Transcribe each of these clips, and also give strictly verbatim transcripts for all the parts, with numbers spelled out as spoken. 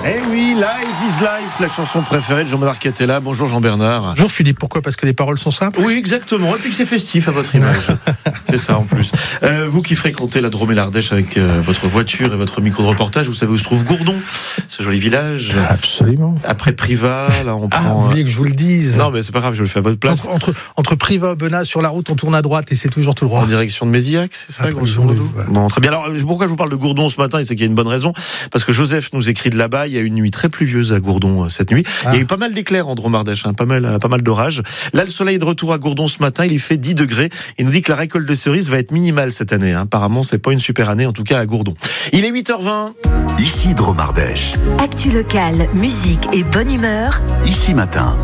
Eh oui, Life is Life, la chanson préférée de Jean-Bernard Catella. Bonjour Jean-Bernard. Bonjour Philippe, pourquoi ? Parce que les paroles sont simples ? Oui, exactement, et puis que c'est festif à votre image. C'est ça en plus. Euh, vous qui fréquentez la Drôme et l'Ardèche avec euh, votre voiture et votre micro de reportage, vous savez où se trouve Gourdon, ce joli village. Absolument. Après Privas, là on Ah, prend... vous voulez que je vous le dise ? Non mais c'est pas grave, je le fais à votre place. Entre, entre, entre Privas et Benaz, sur la route, on tourne à droite et c'est toujours tout droit. En direction de Mézillac, c'est ça, Après, grosso modo. voilà. Bon, très bien. Alors, pourquoi je vous parle de Gourdon ce matin ? Et c'est qu'il y a une bonne raison. Parce que Joseph nous écrit de là-bas. Il y a une nuit très pluvieuse à Gourdon euh, cette nuit. Ah. Il y a eu pas mal d'éclairs en Drôme-Ardèche, hein, pas mal, euh, pas mal d'orages. Là, le soleil est de retour à Gourdon ce matin. Il y fait dix degrés. Il nous dit que la récolte de cerises va être minimale cette année. Hein. Apparemment, c'est pas une super année, en tout cas à Gourdon. Il est huit heures vingt. Ici Drôme-Ardèche. Actu locale, musique et bonne humeur. Ici Matin.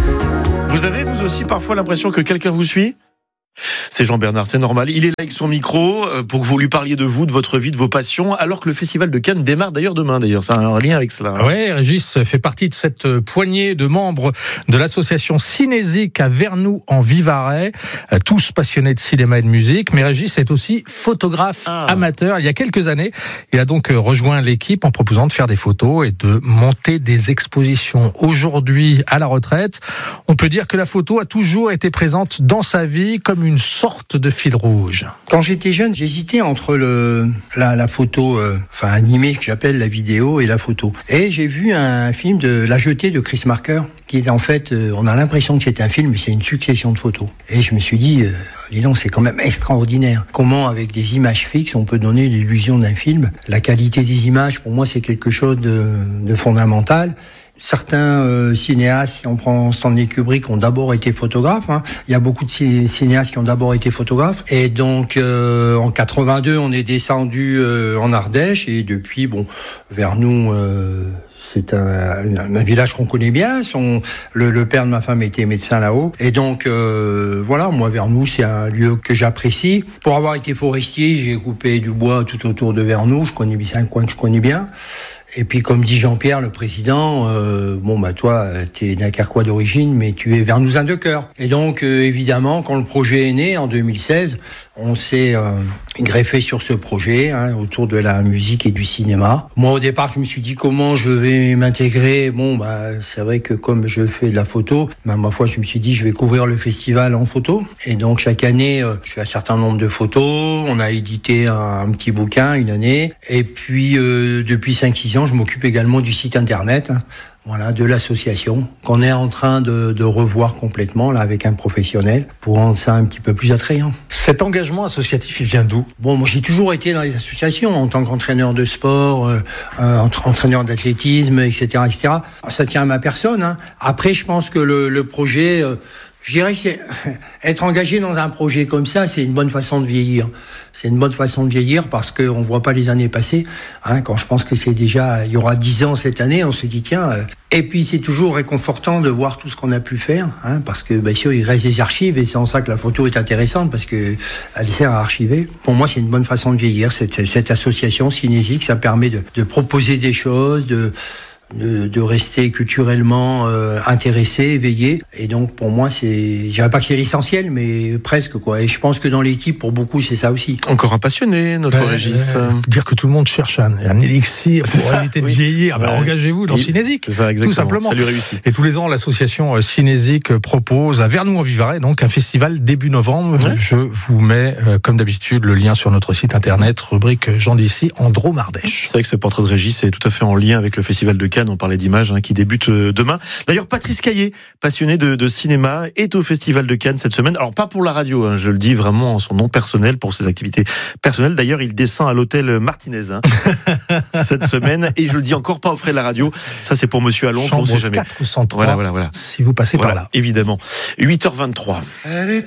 Vous avez, vous aussi, parfois l'impression que quelqu'un vous suit ? C'est Jean-Bernard, c'est normal. Il est là avec son micro pour que vous lui parliez de vous, de votre vie, de vos passions, alors que le Festival de Cannes démarre d'ailleurs demain. D'ailleurs, ça a un lien avec cela. Oui, Régis fait partie de cette poignée de membres de l'association Cinésique à Vernoux en Vivarais, tous passionnés de cinéma et de musique. Mais Régis est aussi photographe ah. amateur. Il y a quelques années, il a donc rejoint l'équipe en proposant de faire des photos et de monter des expositions. Aujourd'hui, à la retraite, on peut dire que la photo a toujours été présente dans sa vie comme une sorte de fil rouge. Quand j'étais jeune, j'hésitais entre le, la, la photo, euh, enfin animée que j'appelle la vidéo et la photo. Et j'ai vu un film de La Jetée de Chris Marker, qui est en fait, euh, on a l'impression que c'est un film, mais c'est une succession de photos. Et je me suis dit, euh, dis donc, c'est quand même extraordinaire. Comment, avec des images fixes, on peut donner l'illusion d'un film. La qualité des images, pour moi, c'est quelque chose de, de fondamental. Certains euh, cinéastes, si on prend Stanley Kubrick, ont d'abord été photographes. Hein. Il y a beaucoup de cinéastes qui ont d'abord été photographes. Et donc, euh, en quatre-vingt-deux, on est descendu euh, en Ardèche. Et depuis, bon, Vernoux, euh, c'est un, un, un village qu'on connaît bien. Son, le, le père de ma femme était médecin là-haut. Et donc, euh, voilà, moi, Vernoux, c'est un lieu que j'apprécie. Pour avoir été forestier, j'ai coupé du bois tout autour de Vernoux. Je connais bien, c'est un coin que je connais bien. Et puis, comme dit Jean-Pierre, le président, euh, bon, bah, toi, t'es d'un Carquois d'origine, mais tu es vernousin de cœur. Et donc, euh, évidemment, quand le projet est né, en deux mille seize, on s'est euh, greffé sur ce projet, hein, autour de la musique et du cinéma. Moi, au départ, je me suis dit comment je vais m'intégrer. Bon, bah, c'est vrai que comme je fais de la photo, bah, ma foi, je me suis dit, je vais couvrir le festival en photo. Et donc, chaque année, euh, je fais un certain nombre de photos. On a édité un, un petit bouquin, une année. Et puis, euh, depuis cinq six ans, je m'occupe également du site internet, voilà, de l'association, qu'on est en train de, de revoir complètement, là, avec un professionnel, pour rendre ça un petit peu plus attrayant. Cet engagement associatif, il vient d'où ? Bon, moi, j'ai toujours été dans les associations, en tant qu'entraîneur de sport, euh, euh, entraîneur d'athlétisme, et cetera, et cetera. Ça tient à ma personne, hein. Après, je pense que le, le projet... Euh, Je dirais que c'est, être engagé dans un projet comme ça, c'est une bonne façon de vieillir. C'est une bonne façon de vieillir parce qu'on ne voit pas les années passer. Hein, quand je pense que c'est déjà, il y aura dix ans cette année, on se dit tiens. Euh, et puis c'est toujours réconfortant de voir tout ce qu'on a pu faire, hein, parce que bien sûr il reste des archives et c'est en ça que la photo est intéressante parce que elle sert à archiver. Pour moi, c'est une bonne façon de vieillir. Cette, cette association Cinésique, ça permet de, de proposer des choses, de De, de rester culturellement euh, intéressé, éveillé. Et donc, pour moi, c'est, je dirais pas que c'est l'essentiel, mais presque, quoi. Et je pense que dans l'équipe, pour beaucoup, c'est ça aussi. Encore un passionné, notre euh, Régis. Euh, dire que tout le monde cherche un, un élixir c'est pour ça, éviter oui. de vieillir. Ouais. Ben, engagez-vous dans Il, Cinésique. C'est ça, exactement. Tout simplement. Ça lui réussit. Et tous les ans, l'association Cinésique propose à Vernoux en Vivarais, donc un festival début novembre. Ouais. Je vous mets, euh, comme d'habitude, le lien sur notre site internet, rubrique Jean d'ici, en Drôme-Ardèche. C'est vrai que ce portrait de Régis est tout à fait en lien avec le Festival de Cannes. On parlait d'images, hein, qui débute demain. D'ailleurs, Patrice Caillé, passionné de, de cinéma, est au Festival de Cannes cette semaine. Alors, pas pour la radio, hein, je le dis vraiment en son nom personnel, pour ses activités personnelles. D'ailleurs, il descend à l'hôtel Martinez hein, cette semaine. Et je le dis encore, pas aux frais de la radio. Ça, c'est pour Monsieur à Londres, on ne sait jamais. quatre cent trois, voilà, voilà, voilà. si vous passez voilà, par là. Évidemment. huit heures vingt-trois.